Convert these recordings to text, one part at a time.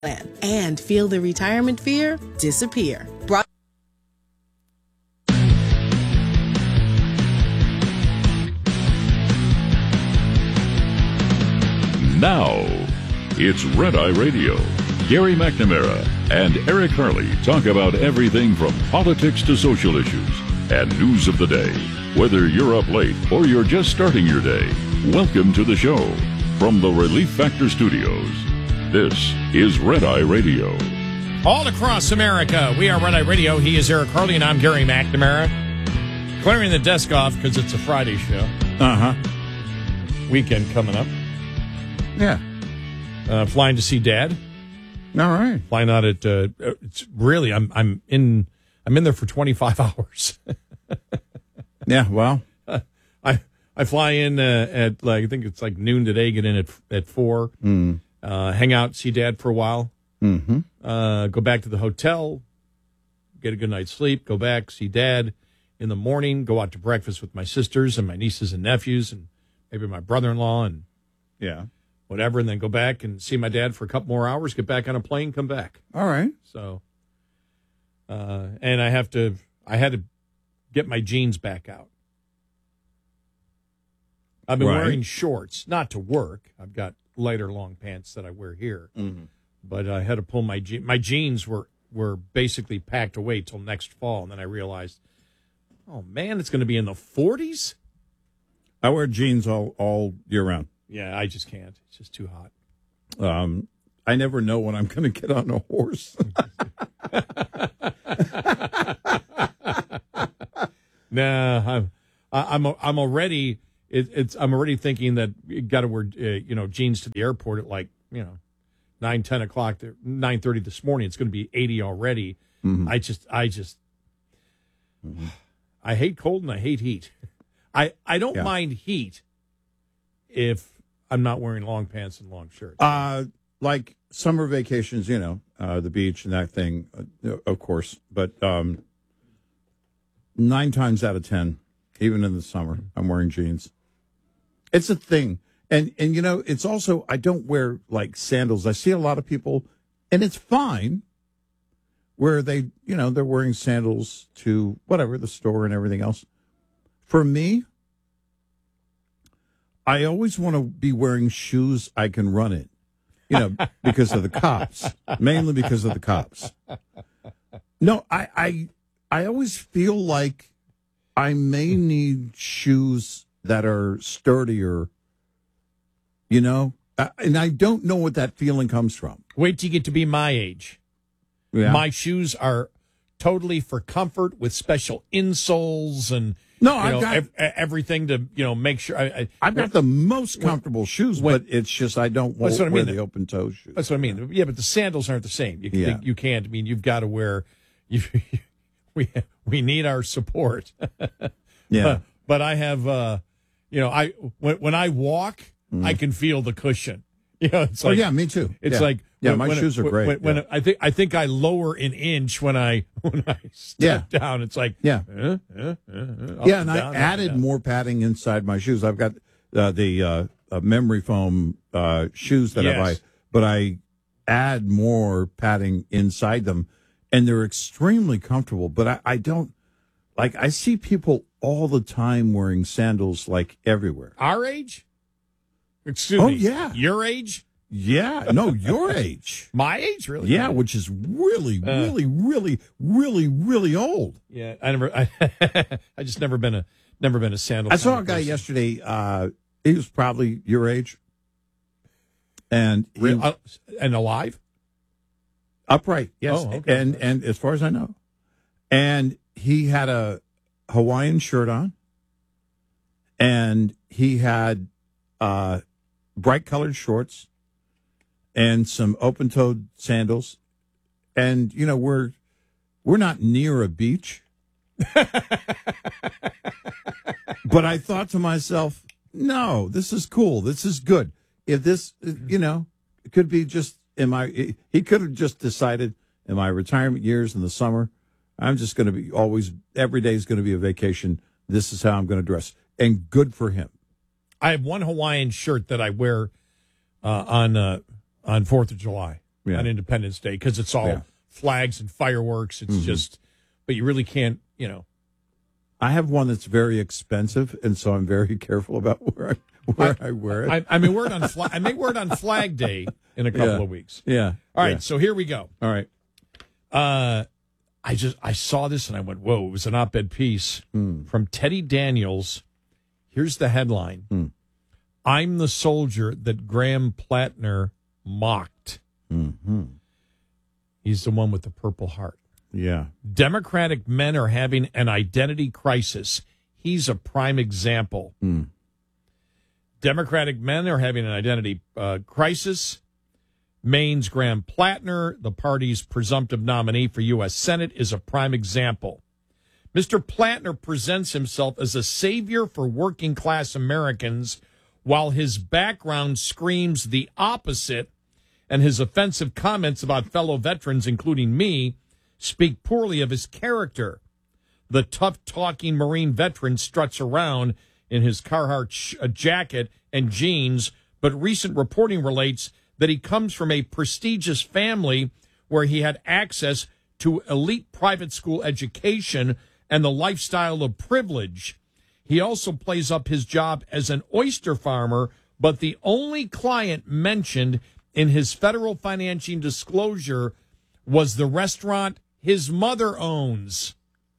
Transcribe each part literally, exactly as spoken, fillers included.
and feel the retirement fear disappear. Brought Now, it's Red Eye Radio. Gary McNamara and Eric Harley talk about everything from politics to social issues and news of the day. Whether you're up late or you're just starting your day, welcome to the show. From the Relief Factor Studios, this is Red Eye Radio. All across America, we are Red Eye Radio. He is Eric Harley, and I'm Gary McNamara. Clearing the desk off because it's a Friday show. Uh-huh. Weekend coming up. Yeah. Uh, flying to see Dad. All right. Flying out at, uh, it's really, I'm I'm in I'm in there for twenty-five hours. Yeah, well. Uh, I I fly in uh, at, like, I think it's like noon today, get in at at four, mm. uh, hang out, see Dad for a while, mm-hmm. uh, go back to the hotel, get a good night's sleep, go back, see Dad in the morning, go out to breakfast with my sisters and my nieces and nephews and maybe my brother-in-law and yeah, whatever, and then go back and see my dad for a couple more hours, get back on a plane, come back. All right. So, uh, and I have to, I had to get my jeans back out. I've been right. wearing shorts, not to work. I've got lighter long pants that I wear here, mm-hmm. but I had to pull my je- my jeans were were basically packed away till next fall, and then I realized, oh man, it's going to be in the forties. I wear jeans all, all year round. Yeah, I just can't. It's just too hot. Um, I never know when I'm going to get on a horse. Nah, I'm, I'm, I'm already. It, it's. I'm already thinking that you got to wear, uh, you know, jeans to the airport at like, you know, nine, ten o'clock, nine thirty this morning. It's going to be eighty already. Mm-hmm. I just, I just, mm-hmm. I hate cold and I hate heat. I, I don't yeah. mind heat if I'm not wearing long pants and long shirts. Uh, like summer vacations, you know, uh, the beach and that thing, uh, of course. But um, nine times out of ten, even in the summer, I'm wearing jeans. It's a thing. And, and you know, it's also, I don't wear, like, sandals. I see a lot of people, and it's fine, where they, you know, they're wearing sandals to whatever, the store and everything else. For me, I always want to be wearing shoes I can run in, you know, because of the cops, mainly because of the cops. No, I, I, I always feel like I may need shoes that are sturdier, you know, uh, and I don't know what that feeling comes from. Wait till you get to be my age. Yeah. My shoes are totally for comfort with special insoles and no, you I've know, got ev- everything to, you know, make sure. I, I, I've got the most comfortable shoes, when, but it's just I don't that's wear what I mean. the open toe shoes. That's what I mean. Yeah, but the sandals aren't the same. You, Yeah. you can't. I mean, you've got to wear. You, we we need our support. Yeah, but, but I have, uh, you know, I when, when I walk, mm. I can feel the cushion. You know, it's oh like, yeah, me too. It's yeah. like yeah, when, my when shoes it, are great. When, when yeah. I think I think I lower an inch when I when I step Yeah. down. It's like yeah, uh, uh, uh, uh, yeah, and and I down, added down. more padding inside my shoes. I've got uh, the uh, uh, memory foam uh, shoes that Yes. I buy, but I add more padding inside them, and they're extremely comfortable. But I, I don't like. I see people all the time wearing sandals like everywhere. Our age? Excuse Oh, me. yeah. Your age? Yeah, no, your age. My age, really? Yeah, which is really, really, really, really, really old. Yeah, I never. I, I just never been a never been a sandal. I saw a kind of guy person. yesterday. Uh, he was probably your age, and he, Real, uh, and alive. upright. Yes, Oh, okay. and and as far as I know, and he had a Hawaiian shirt on, and he had uh, bright colored shorts, and some open-toed sandals, and you know we're we're not near a beach. But I thought to myself, no, this is cool. This is good. If this, you know, it could be just in my, he could have just decided in my retirement years in the summer, I'm just going to be always, every day is going to be a vacation. This is how I'm going to dress. And good for him. I have one Hawaiian shirt that I wear uh, on uh, on Fourth of July. Yeah. on Independence Day because it's all Yeah. flags and fireworks. It's Mm-hmm. just, but you really can't, you know. I have one that's very expensive, and so I'm very careful about where I, where I, wear it. I, I may wear it on fla- I may wear it on Flag Day in a couple Yeah. of weeks. yeah. All right, yeah. so here we go. All right. Uh, I just I saw this and I went, whoa! It was an op-ed piece Mm. from Teddy Daniels. Here's the headline: Mm. "I'm the soldier that Graham Plattner mocked." Mm-hmm. He's the one with the Purple Heart. Yeah. Democratic men are having an identity crisis. He's a prime example. Mm. Democratic men are having an identity uh, crisis. Maine's Graham Plattner, the party's presumptive nominee for U S Senate, is a prime example. Mister Plattner presents himself as a savior for working class Americans, while his background screams the opposite, and his offensive comments about fellow veterans, including me, speak poorly of his character. The tough-talking Marine veteran struts around in his Carhartt sh- uh, jacket and jeans, but recent reporting relates that he comes from a prestigious family where he had access to elite private school education and the lifestyle of privilege. He also plays up his job as an oyster farmer, but the only client mentioned in his federal financial disclosure was the restaurant his mother owns.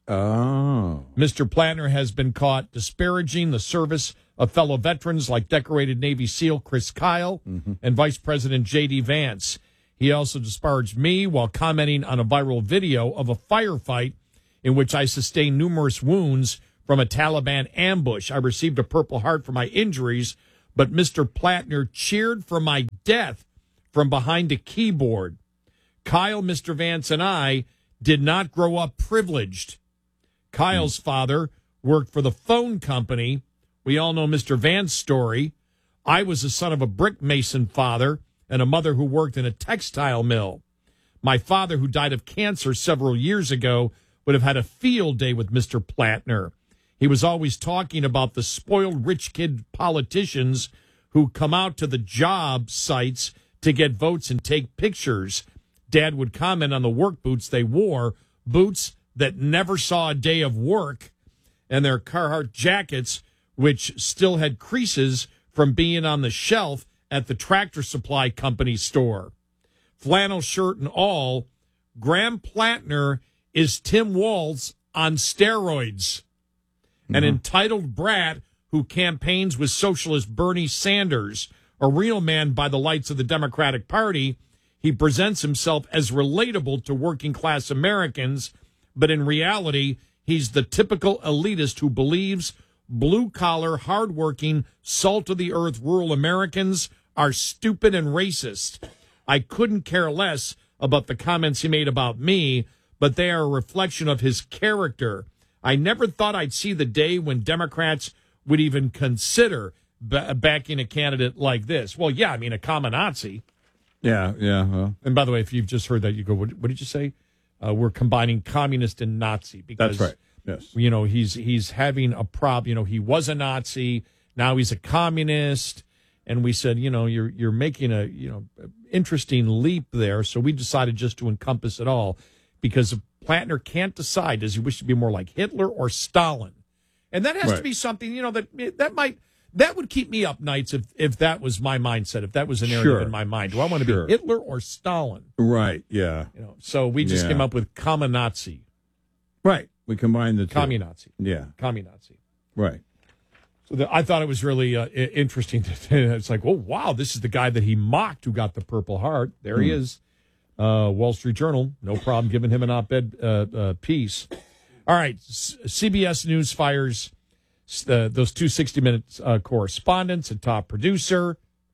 Oh. Mister Plattner has been caught disparaging the service of fellow veterans like decorated Navy SEAL Chris Kyle Mm-hmm. and Vice President J D. Vance. He also disparaged me while commenting on a viral video of a firefight in which I sustained numerous wounds from a Taliban ambush. I received a Purple Heart for my injuries, but Mister Plattner cheered for my death from behind a keyboard. Kyle, Mister Vance, and I did not grow up privileged. Kyle's father worked for the phone company. We all know Mister Vance's story. I was the son of a brick mason father and a mother who worked in a textile mill. My father, who died of cancer several years ago, would have had a field day with Mister Plattner. He was always talking about the spoiled rich kid politicians who come out to the job sites to get votes and take pictures. Dad would comment on the work boots they wore, boots that never saw a day of work, and their Carhartt jackets, which still had creases from being on the shelf at the Tractor Supply Company store. Flannel shirt and all, Graham Plattner is Tim Walz on steroids. Mm-hmm. An entitled brat who campaigns with socialist Bernie Sanders, a real man by the lights of the Democratic Party. He presents himself as relatable to working class Americans, but in reality, he's the typical elitist who believes blue-collar, hard-working, salt-of-the-earth rural Americans are stupid and racist. I couldn't care less about the comments he made about me, but they are a reflection of his character. I never thought I'd see the day when Democrats would even consider b- backing a candidate like this. Well, yeah, I mean, a common Nazi. Yeah, yeah. Well, And by the way, if you've just heard that, you go, what, what did you say? Uh, we're combining communist and Nazi. Because, that's right. Yes. You know, he's he's having a problem. You know, he was a Nazi. Now he's a communist. And we said, you know, you're you're making a, you know, interesting leap there. So we decided just to encompass it all because Plattner can't decide. Does he wish to be more like Hitler or Stalin? And that has Right. to be something, you know, that that might that would keep me up nights if, if that was my mindset, if that was an area Sure. in my mind. Do I want to Sure. be Hitler or Stalin? Right, yeah. You know, so we just Yeah. came up with Communazi. Right. We combine the two. Communazi. Yeah, Communazi. right. So the, I thought it was really uh, i- interesting. To, it's like, oh, wow, this is the guy that he mocked who got the Purple Heart. There he is. Uh, Wall Street Journal, no problem giving him an op-ed uh, uh, piece. All right, S- C B S News fires uh, those two sixty-minute uh, correspondents and top producer.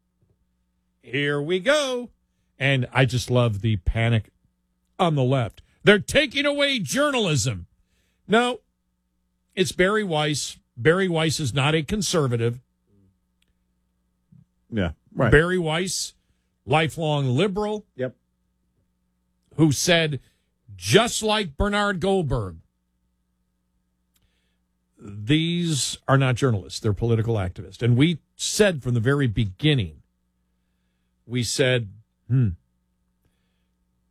Here we go. And I just love the panic on the left. They're taking away journalism. No, it's Barry Weiss. Barry Weiss is not a conservative. Yeah, right. Barry Weiss, lifelong liberal, Yep. who said, just like Bernard Goldberg, these are not journalists, they're political activists. And we said from the very beginning, we said, hmm,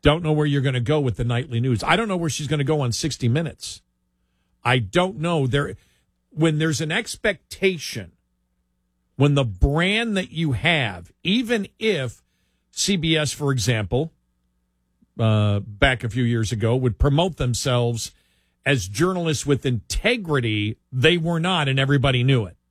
don't know where you're going to go with the nightly news. I don't know where she's going to go on sixty minutes. I don't know. There, when there's an expectation, when the brand that you have, even if C B S, for example, uh, back a few years ago, would promote themselves as journalists with integrity, they were not, and everybody knew it.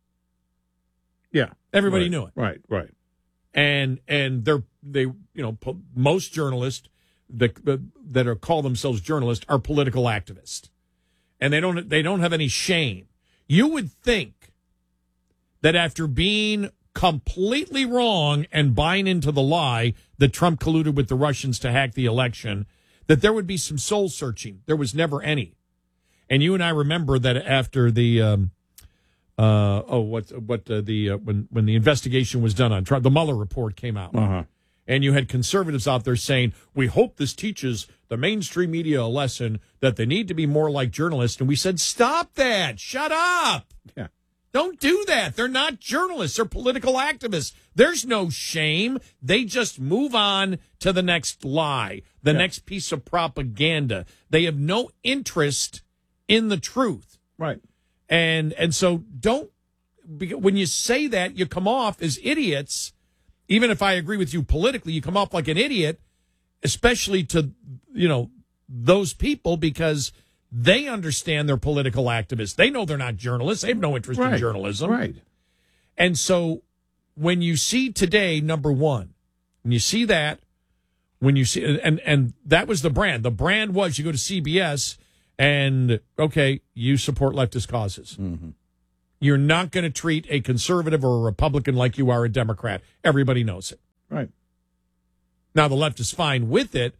Yeah. Everybody right, knew it. Right, right. And and they're they you know po- most journalists that that are call themselves journalists are political activists, and they don't they don't have any shame. You would think that after being completely wrong and buying into the lie that Trump colluded with the Russians to hack the election, that there would be some soul searching. There was never any. And you and I remember that after the um, uh, oh what what uh, the uh, when when the investigation was done on Trump, the Mueller report came out, Uh-huh. and you had conservatives out there saying, "We hope this teaches the mainstream media a lesson that they need to be more like journalists." And we said, "Stop that! Shut up! Yeah. Don't do that. They're not journalists. They're political activists. There's no shame. They just move on to the next lie, the Yeah. next piece of propaganda. They have no interest in the truth." Right. And and so don't, when you say that, you come off as idiots. Even if I agree with you politically, you come off like an idiot, especially to, you know, those people, because they understand they're political activists. They know they're not journalists. They have no interest Right. in journalism. Right. And so when you see today, number one, when you see that, when you see, and, and that was the brand. The brand was you go to C B S and, okay, you support leftist causes. Mm-hmm. You're not going to treat a conservative or a Republican like you are a Democrat. Everybody knows it. Right. Now, the left is fine with it.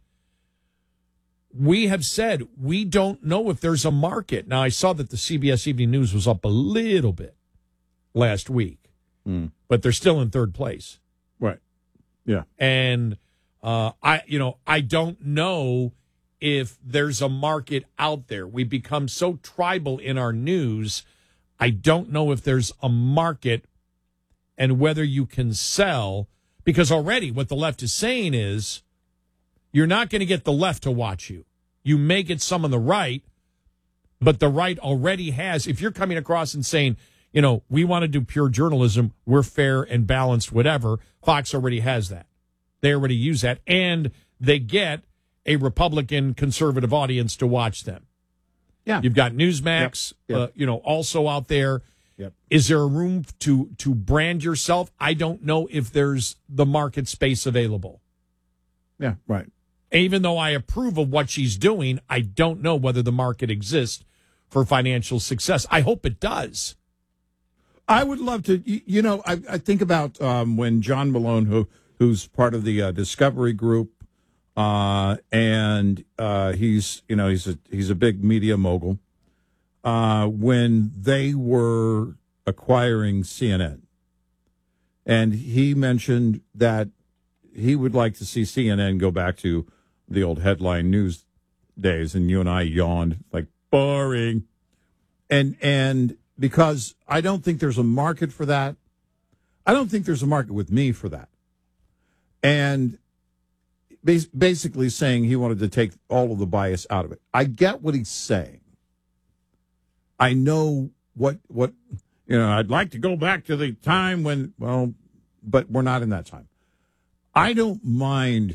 We have said we don't know if there's a market. Now, I saw that the C B S Evening News was up a little bit last week, Mm. but they're still in third place. Right. Yeah. And uh, I, you know, I don't know if there's a market out there. We become so tribal in our news. I don't know if there's a market and whether you can sell, because already what the left is saying is you're not going to get the left to watch you. You may get some on the right, but the right already has. If you're coming across and saying, you know, we want to do pure journalism, we're fair and balanced, whatever, Fox already has that. They already use that, and they get a Republican conservative audience to watch them. Yeah. You've got Newsmax, Yep. Yep. Uh, you know, also out there. Yep. Is there a room to to brand yourself? I don't know if there's the market space available. Yeah. Right. Even though I approve of what she's doing, I don't know whether the market exists for financial success. I hope it does. I would love to. You, you know, I, I think about um, when John Malone, who who's part of the uh, Discovery Group, uh, and uh, he's you know he's a he's a big media mogul. Uh, when they were acquiring C N N, and he mentioned that he would like to see C N N go back to the old headline news days, and you and I yawned like boring, and and. Because I don't think there's a market for that. I don't think there's a market with me for that. And bas- basically saying he wanted to take all of the bias out of it. I get what he's saying. I know what, what you know, I'd like to go back to the time when, well, but we're not in that time. I don't mind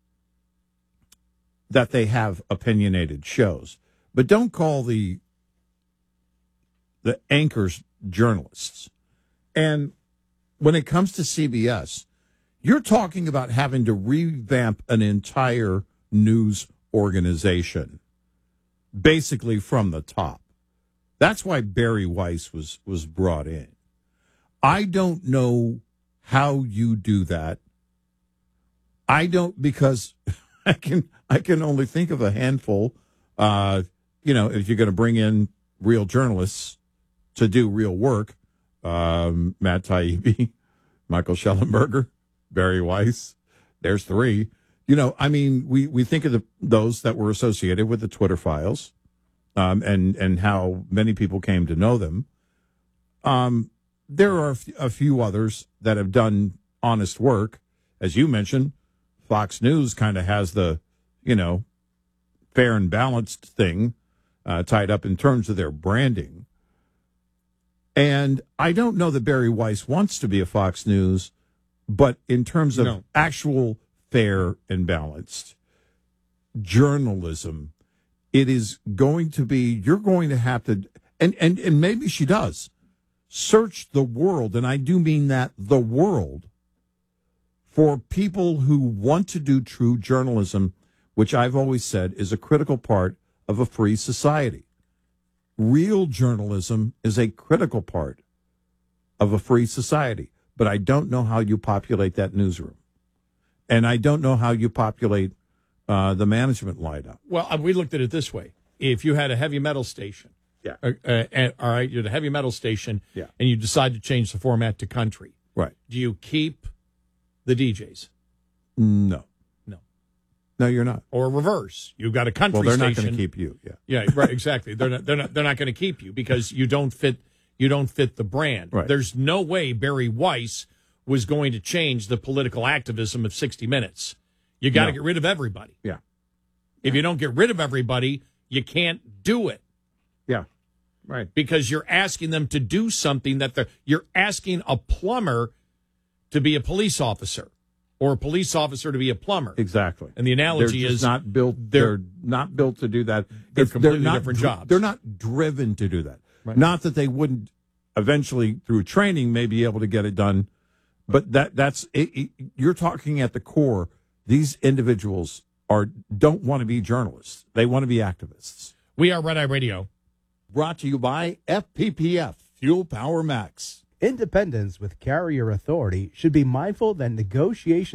that they have opinionated shows, but don't call the the anchors journalists. And when it comes to C B S, you're talking about having to revamp an entire news organization, basically from the top. That's why Barry Weiss was, was brought in. I don't know how you do that. I don't, because I can I can only think of a handful. Uh, you know, if you're going to bring in real journalists to do real work, um, Matt Taibbi, Michael Schellenberger, Barry Weiss, there's three. You know, I mean, we, we think of the, those that were associated with the Twitter files, um, and, and how many people came to know them. Um, there are a, f- a few others that have done honest work. As you mentioned, Fox News kind of has the, you know, fair and balanced thing uh, tied up in terms of their branding. And I don't know that Barry Weiss wants to be a Fox News, but in terms of No. actual fair and balanced journalism, it is going to be, you're going to have to, and, and, and maybe she does, search the world, and I do mean that, the world, for people who want to do true journalism, which I've always said is a critical part of a free society. Real journalism is a critical part of a free society, but I don't know how you populate that newsroom. And I don't know how you populate uh, the management lineup. Well, uh, we looked at it this way. If you had a heavy metal station, Yeah. uh, uh, and, all right, you're the heavy metal station, Yeah. and you decide to change the format to country, Right. do you keep the D Js? No. No. No, you're not. Or reverse? You've got a country Well, they're station. not going to keep you. Yeah. Yeah, right, exactly. They're not. They're not. They're not going to keep you because you don't fit. You don't fit the brand. Right. There's no way Barry Weiss was going to change the political activism of sixty minutes. You got to No. get rid of everybody. Yeah. If you don't get rid of everybody, you can't do it Yeah. Right. because you're asking them to do something that they're. You're asking a plumber to be a police officer, or a police officer to be a plumber. Exactly. And the analogy they're just is not built. they're- They're, not built to do that. They're It's- completely not different dri- jobs. They're not driven to do that. Right. Not that they wouldn't eventually, through training, may be able to get it done. But that that's it, it, you're talking at the core. These individuals are don't want to be journalists. They want to be activists. We are Red Eye Radio. Brought to you by F P P F, Fuel Power Max. Independents with carrier authority should be mindful that negotiations